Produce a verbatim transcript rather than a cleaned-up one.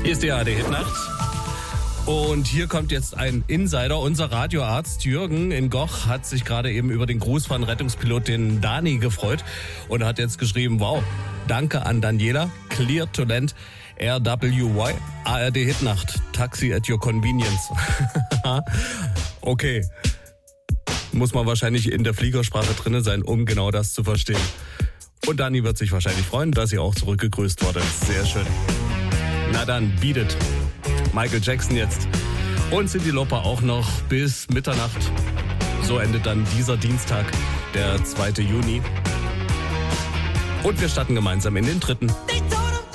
Hier ist die A R D-Hitnacht. Und hier kommt jetzt ein Insider. Unser Radioarzt Jürgen in Goch hat sich gerade eben über den Gruß von Rettungspilot den Dani gefreut und hat jetzt geschrieben, wow, danke an Daniela, Clear to Land, R W Y, A R D-Hitnacht, Taxi at your convenience. Okay, muss man wahrscheinlich in der Fliegersprache drin sein, um genau das zu verstehen. Und Dani wird sich wahrscheinlich freuen, dass sie auch zurückgegrüßt wurde. Sehr schön. Na dann, beat it. Michael Jackson jetzt. Und Cyndi Lauper auch noch bis Mitternacht. So endet dann dieser Dienstag, der zweite Juni. Und wir starten gemeinsam in den dritten.